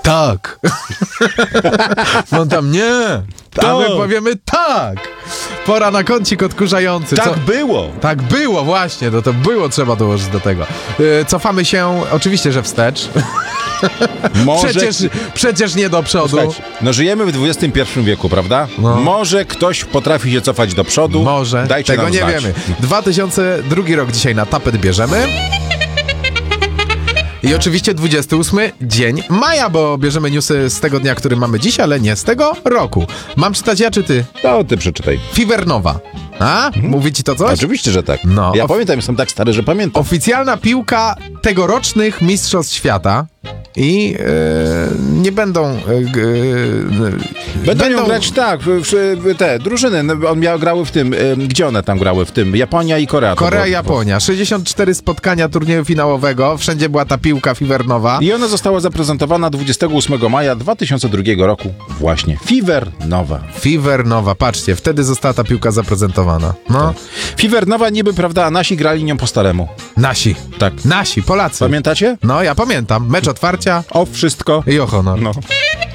Tak. No tam nie. A my powiemy tak. Pora na kącik odkurzający. Tak było. Tak było, właśnie. To było trzeba dołożyć do tego. Cofamy się oczywiście, że wstecz. Może... Przecież nie do przodu. Słuchajcie, no żyjemy w XXI wieku, prawda? No. Może ktoś potrafi się cofać do przodu. Może. Dajcie Tego nam nie znać. wiemy. 2002 rok dzisiaj na tapet bierzemy. I oczywiście 28 dzień maja, bo bierzemy newsy z tego dnia, który mamy dziś, ale nie z tego roku. Mam czytać ja, czy ty? No, ty przeczytaj. Fever Nova. A? Mówi ci to coś? Oczywiście, że tak. No. Ja pamiętam, jestem tak stary, że pamiętam. Oficjalna piłka tegorocznych Mistrzostw Świata. I nie będą... Będą ją grać tak, te drużyny, grały w tym, gdzie one tam grały w tym? Japonia i Korea. Korea i Japonia. 64 spotkania turnieju finałowego. Wszędzie była ta piłka Fever Nova. I ona została zaprezentowana 28 maja 2002 roku. Właśnie. Fever Nova. Fever Nova. Patrzcie, wtedy została ta piłka zaprezentowana. No. Fever Nova niby, prawda, a nasi grali nią po staremu. Nasi. Tak. Nasi, Polacy. Pamiętacie? No, ja pamiętam. Mecz otwarcia O wszystko. i o honor. No.